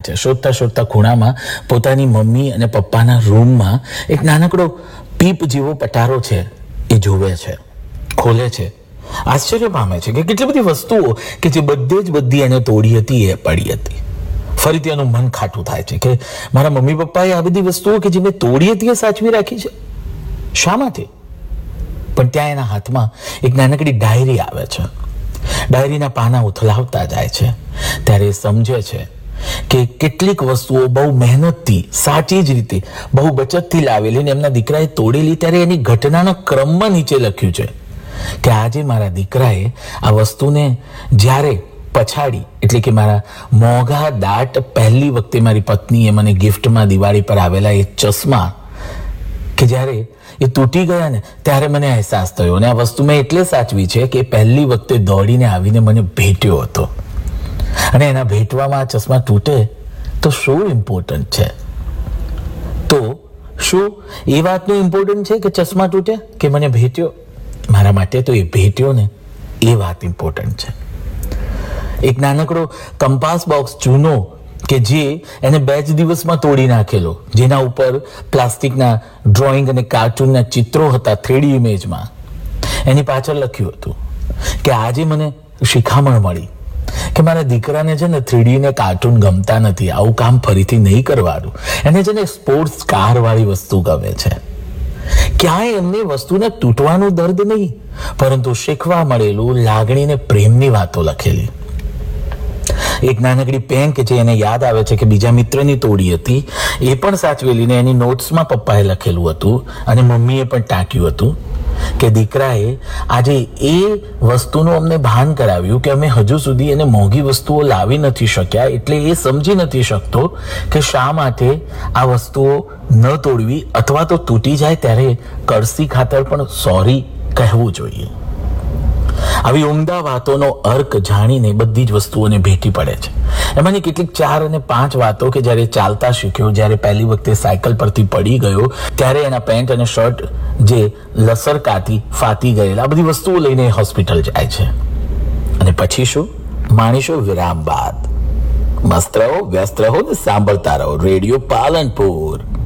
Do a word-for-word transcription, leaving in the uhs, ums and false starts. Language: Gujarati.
છે. શોધતા શોધતા ખૂણામાં પોતાની મમ્મી અને પપ્પાના રૂમમાં એક નાનકડો પીપ જેવો પટારો છે એ જોવે છે, ખોલે છે, આશ્ચર્ય પામે છે કે કેટલી બધી વસ્તુઓ કે જે બધે જ બધી એને તોડી હતી એ પડી હતી. ફરીથી એનું મન ખાટું થાય છે કે મારા મમ્મી પપ્પાએ આ બધી વસ્તુઓ કે જે મેં તોડી હતી એ સાચવી રાખી છે, શા માટે? પણ ત્યાં એના હાથમાં એક નાનકડી ડાયરી આવે છે. ડાયરીના પાના ઉથલાવતા જાય છે ત્યારે એ સમજે છે કે કેટલીક વસ્તુઓ બહુ મહેનતથી, સાચી જ રીતે, બહુ બચતથી લાવેલી ને એમના દીકરાએ તોડેલી. ત્યારે એની ઘટનાના ક્રમમાં નીચે લખ્યું છે કે આજે મારા દીકરાએ આ વસ્તુને જ્યારે પછાડી, એટલે કે મારા મોંઘા દાટ પહેલી વખતે મારી પત્નીએ મને ગિફ્ટમાં દિવાળી પર આવેલા એ ચશ્મા કે જ્યારે એ તૂટી ગયા ને ત્યારે મને અહેસાસ થયો અને આ વસ્તુ મેં એટલે સાચવી છે કે પહેલી વખતે દોડીને આવીને મને ભેટ્યો હતો અને એના ભેટવામાં આ ચશ્મા તૂટે તો શું ઇમ્પોર્ટન્ટ છે? તો શું એ વાતનું ઇમ્પોર્ટન્ટ છે કે ચશ્મા તૂટે કે મને ભેટ્યો? મારા માટે તો એ ભેટ્યો ને એ વાત ઇમ્પોર્ટન્ટ છે. એક નાનકડો કંપાસ બોક્સ જૂનો કે જે એને બે જ દિવસમાં તોડી નાખેલો, જેના ઉપર પ્લાસ્ટિકના ડ્રોઈંગ અને કાર્ટૂનના ચિત્રો હતા થ્રીડી ઇમેજમાં, એની પાછળ લખ્યું હતું કે આજે મને શિખામણ મળી કે મારા દીકરાને છે ને થ્રીડી ને કાર્ટૂન ગમતા નથી, આવું કામ ફરીથી નહીં કરવાનું. એને છે ને સ્પોર્ટ્સ કાર વાળી વસ્તુ ગમે છે. ક્યાંય એમને વસ્તુને તૂટવાનું દર્દ નહીં, પરંતુ શીખવા મળેલું લાગણી ને પ્રેમની વાતો લખેલી. એક નાનકડી પેન કે જે એને યાદ આવે છે કે બીજા મિત્રની તોડી હતી એ પણ સાચવેલી ને એની નોટ્સમાં પપ્પાએ લખેલું હતું અને મમ્મીએ પણ ટાંક્યું હતું કે દીકરાએ આજે એ વસ્તુનું અમને ભાન કરાવ્યું કે અમે હજુ સુધી એને મોંઘી વસ્તુઓ લાવી નથી શક્યા, એટલે એ સમજી નથી શકતો કે શા માટે આ વસ્તુઓ ન તોડવી અથવા તો તૂટી જાય ત્યારે કળસી ખાતર પણ સોરી કહેવું જોઈએ. આવી ઉમદા વાતોનો અર્ક જાણીને બધી જ વસ્તુઓને ભેટી પડે છે. એમાંની કેટલીક ચાર અને પાંચ વાતો કે જ્યારે ચાલતા શીખ્યો, જ્યારે પહેલી વખતે સાયકલ પરથી પડી ગયો ત્યારે એના પેન્ટ અને શર્ટ જે લસરકાથી ફાટી ગયેલા, આ બધી વસ્તુઓ લઈને હોસ્પિટલ જાય છે. અને પછી શું? માણીશું વિરામ બાદ. મસ્ત રહો, વ્યસ્ત રહો ને સાંભળતા રહો રેડિયો પાલનપુર.